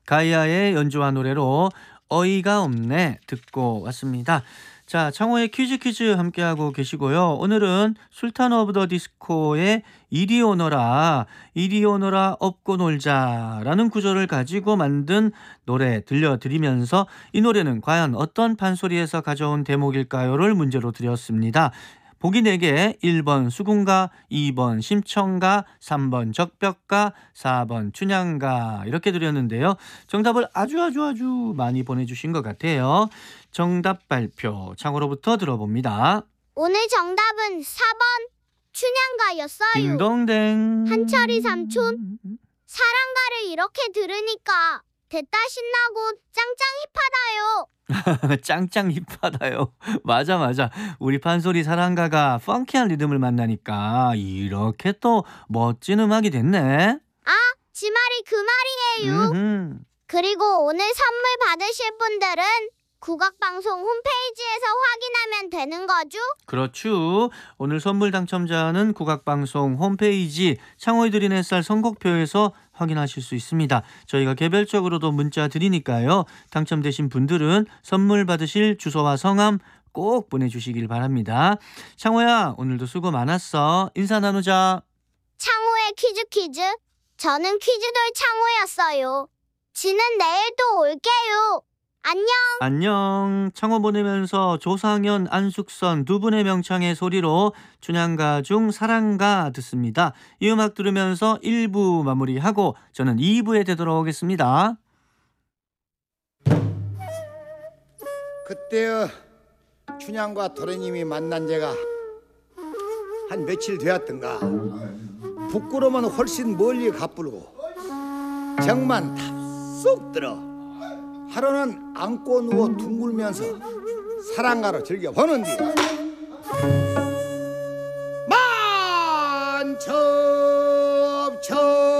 가이아의 연주한 노래로 어이가 없네 듣고 왔습니다. 자, 창호의 퀴즈 함께하고 계시고요. 오늘은 술탄 오브 더 디스코의 이리 오너라 업고 놀자라는 구절을 가지고 만든 노래 들려드리면서 이 노래는 과연 어떤 판소리에서 가져온 대목일까요를 문제로 드렸습니다. 보기 4개, 1번 수군가, 2번 심청가, 3번 적벽가, 4번 춘향가 이렇게 드렸는데요. 정답을 아주 많이 보내주신 것 같아요. 정답 발표 창호로부터 들어봅니다. 오늘 정답은 4번 춘향가였어요. 딩동댕. 한철이 삼촌, 사랑가를 이렇게 들으니까 됐다 신나고 짱짱 힙하다요. 짱짱 힙하다요. 맞아. 우리 판소리 사랑가가 펑키한 리듬을 만나니까 이렇게 또 멋진 음악이 됐네. 아, 지 말이 그 말이에요. 그리고 오늘 선물 받으실 분들은 국악방송 홈페이지에서 확인하면 되는 거죠? 그렇죠. 오늘 선물 당첨자는 국악방송 홈페이지 창호의 드린 햇살 선곡표에서 확인하실 수 있습니다. 저희가 개별적으로도 문자 드리니까요. 당첨되신 분들은 선물 받으실 주소와 성함 꼭 보내주시길 바랍니다. 창호야, 오늘도 수고 많았어. 인사 나누자. 창호의 퀴즈. 저는 퀴즈돌 창호였어요. 지는 내일 또 올게요. 안녕. 창호 보내면서 조상현, 안숙선 두 분의 명창의 소리로 춘향가 중 사랑가 듣습니다. 이 음악 들으면서 1부 마무리하고 저는 2부에 되돌아오겠습니다. 그때요 춘향과 도련님이 만난 지가 한 며칠 되었던가. 부끄러움은 훨씬 멀리 가쁘고 정만 탑 들어. 하루는 안고 누워 둥글면서 사랑가로 즐겨보는디 만첩첩